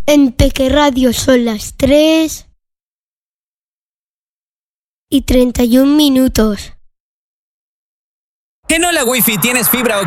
En Peque Radio son las 3:31. ¿En Hola Wi-Fi tienes fibra